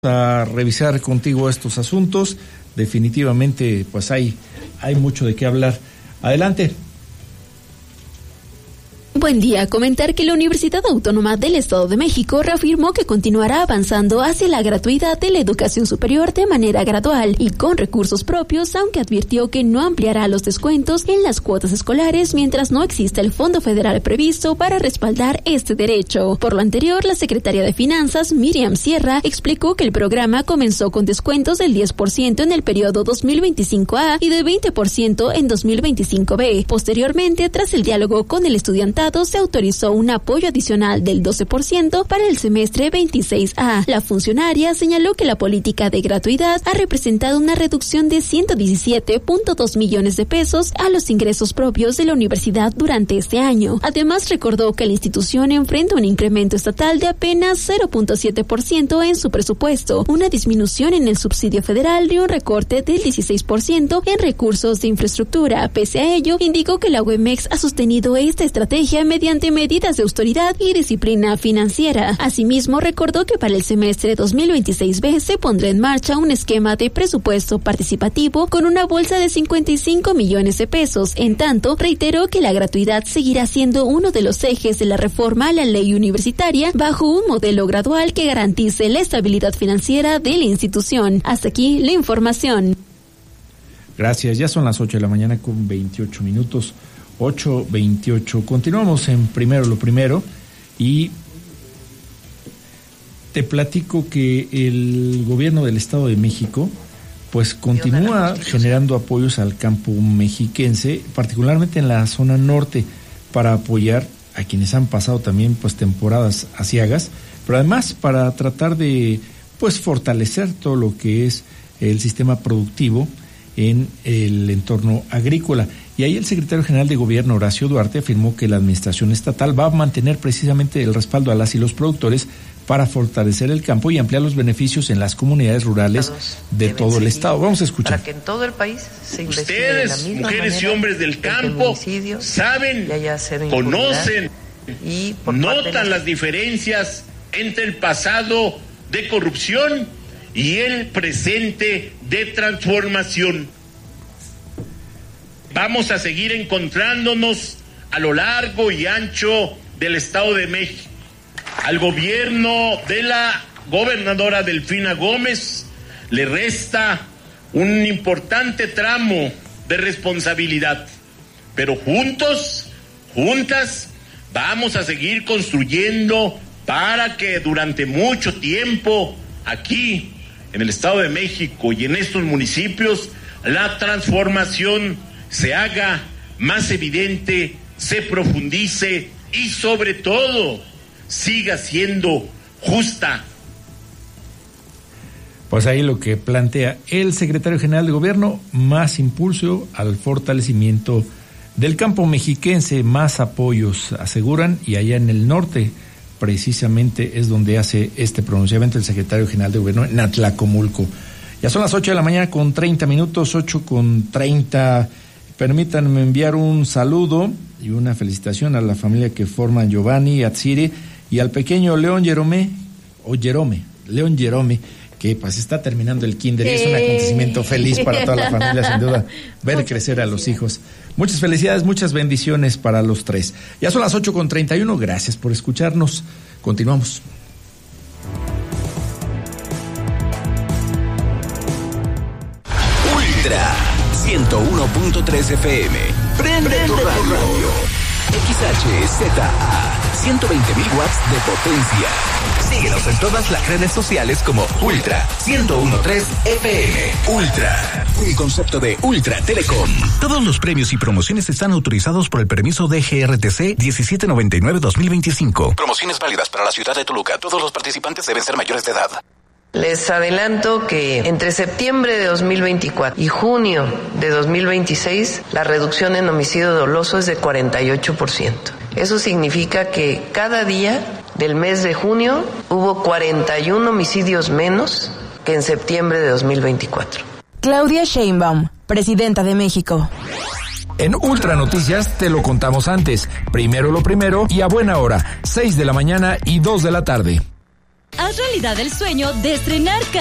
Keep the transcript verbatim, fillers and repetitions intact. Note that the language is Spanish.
a revisar contigo estos asuntos. Definitivamente, pues hay, hay mucho de qué hablar. Adelante. Buen día. Comentar que la Universidad Autónoma del Estado de México reafirmó que continuará avanzando hacia la gratuidad de la educación superior de manera gradual y con recursos propios, aunque advirtió que no ampliará los descuentos en las cuotas escolares mientras no exista el fondo federal previsto para respaldar este derecho. Por lo anterior, la secretaria de Finanzas, Miriam Sierra, explicó que el programa comenzó con descuentos del diez por ciento en el periodo dos mil veinticinco A y de veinte por ciento en dos mil veinticinco B. Posteriormente, tras el diálogo con el estudiantado, se autorizó un apoyo adicional del doce por ciento para el semestre veintiséis A. La funcionaria señaló que la política de gratuidad ha representado una reducción de ciento diecisiete punto dos millones de pesos a los ingresos propios de la universidad durante este año. Además, recordó que la institución enfrenta un incremento estatal de apenas cero punto siete por ciento en su presupuesto, una disminución en el subsidio federal y un recorte del dieciséis por ciento en recursos de infraestructura. Pese a ello, indicó que la U E M E X ha sostenido esta estrategia mediante medidas de austeridad y disciplina financiera. Asimismo, recordó que para el semestre dos mil veintiséis B se pondrá en marcha un esquema de presupuesto participativo con una bolsa de cincuenta y cinco millones de pesos. En tanto, reiteró que la gratuidad seguirá siendo uno de los ejes de la reforma a la ley universitaria bajo un modelo gradual que garantice la estabilidad financiera de la institución. Hasta aquí la información. Gracias. Ya son las ocho de la mañana con veintiocho minutos. ocho veintiocho. Continuamos en Primero lo Primero y te platico que el gobierno del Estado de México pues continúa generando apoyos al campo mexiquense, particularmente en la zona norte, para apoyar a quienes han pasado también pues temporadas aciagas, pero además para tratar de pues fortalecer todo lo que es el sistema productivo en el entorno agrícola. Y ahí el secretario general de Gobierno, Horacio Duarte, afirmó que la administración estatal va a mantener precisamente el respaldo a las y los productores para fortalecer el campo y ampliar los beneficios en las comunidades rurales de todo el estado. Vamos a escuchar. Para que en todo el país se investigue. Ustedes, de la misma mujeres y hombres del campo, saben, conocen, y notan las diferencias entre el pasado de corrupción y el presente de transformación. Vamos a seguir encontrándonos a lo largo y ancho del Estado de México. Al gobierno de la gobernadora Delfina Gómez le resta un importante tramo de responsabilidad, pero juntos, juntas, vamos a seguir construyendo para que durante mucho tiempo aquí en el Estado de México y en estos municipios la transformación se haga más evidente, se profundice y sobre todo siga siendo justa. Pues ahí lo que plantea el secretario general de Gobierno, más impulso al fortalecimiento del campo mexiquense, más apoyos, aseguran, y allá en el norte precisamente es donde hace este pronunciamiento el secretario general de Gobierno en Atlacomulco. Ya son las ocho de la mañana con treinta minutos, ocho con treinta. Permítanme enviar un saludo y una felicitación a la familia que forman Giovanni, Atsiri y al pequeño León Jerome, o Jerome, León Jerome, que pues está terminando el kinder y es un acontecimiento feliz para toda la familia, sin duda, ver crecer a los hijos. Muchas felicidades, muchas bendiciones para los tres. Ya son las ocho con treinta y uno, gracias por escucharnos. Continuamos. Ultra ciento uno punto tres F M. Prende, Prende tu radio. radio. X H Z A, ciento veinte mil watts de potencia. Síguenos en todas las redes sociales como Ultra ciento uno punto tres F M. Ultra, un concepto de Ultra Telecom. Todos los premios y promociones están autorizados por el permiso de G R T C diecisiete noventa y nueve dos mil veinticinco. Promociones válidas para la ciudad de Toluca. Todos los participantes deben ser mayores de edad. Les adelanto que entre septiembre de dos mil veinticuatro y junio de dos mil veintiséis, la reducción en homicidio doloso es de cuarenta y ocho por ciento. Eso significa que cada día del mes de junio hubo cuarenta y uno homicidios menos que en septiembre de dos mil veinticuatro. Claudia Sheinbaum, presidenta de México. En Ultra Noticias te lo contamos antes. Primero lo primero y a buena hora, seis de la mañana y dos de la tarde. Haz realidad el sueño de estrenar